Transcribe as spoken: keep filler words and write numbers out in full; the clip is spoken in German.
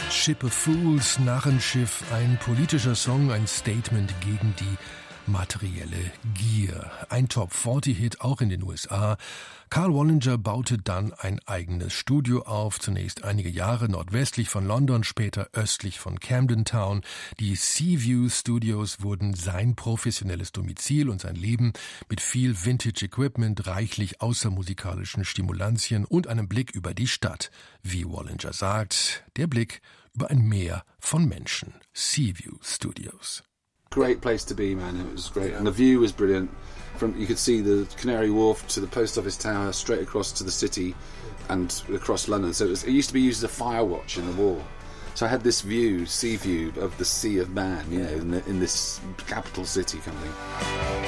Ship of Fools, Narrenschiff, ein politischer Song, ein Statement gegen die materielle Gier. Ein Top vierzig Hit auch in den U S A. Karl Wallinger baute dann ein eigenes Studio auf, zunächst einige Jahre nordwestlich von London, später östlich von Camden Town. Die Seaview Studios wurden sein professionelles Domizil und sein Leben mit viel Vintage-Equipment, reichlich außermusikalischen Stimulantien und einem Blick über die Stadt. Wie Wallinger sagt, der Blick über ein Meer von Menschen. Seaview Studios. Great place to be, man. It was great, and the view was brilliant. From you could see the Canary Wharf to the Post Office Tower, straight across to the city, and across London. So it, was, it used to be used as a fire watch in the war. So I had this view, sea view of the Sea of Man, you know, in, the, in this capital city kind of thing.